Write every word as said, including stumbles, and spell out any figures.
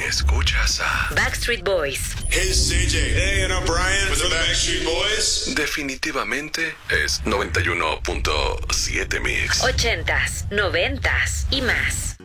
escuchas a Backstreet Boys. Hey, C J. Hey, and I'm Brian with the Backstreet Boys. Definitivamente es noventa y uno punto siete Mix. Ochentas, noventas y más.